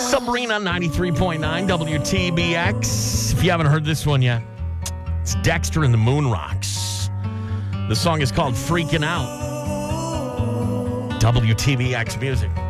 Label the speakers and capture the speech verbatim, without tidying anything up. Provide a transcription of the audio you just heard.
Speaker 1: Sabrina, ninety-three point nine W T B X. If you haven't heard this one yet, it's Dexter and the Moon Rocks. The song is called Freaking Out. W T B X Music.